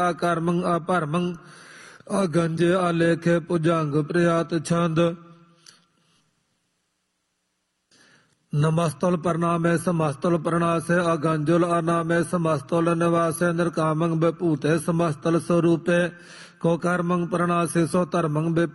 ਕਰਮੰ ਅਭਰਮੰ ਅਗੰਜ ਆਲੇਖ ਭੁਜੰਗ ਪ੍ਰਿਆਤ ਛੰਦ। ਨਮਸਤੁਲ ਪ੍ਰਣਾਮੈ ਸਮਸਤੁਲ ਪ੍ਰਣਾਸੈ ਅਗੰਜੁਲ ਅਨਾਮੈ ਸਮਸਤੁਲ ਨਿਵਾਸੈ ਨਿਰਕਾਮੰ ਵਿਭੂਤੈ ਸਮਸਤੁਲ ਸਰੂਪੈ ਕੋ ਕਰਮੰ ਪ੍ਰਣਾਸੈ ਸੋ ਧਰਮੰ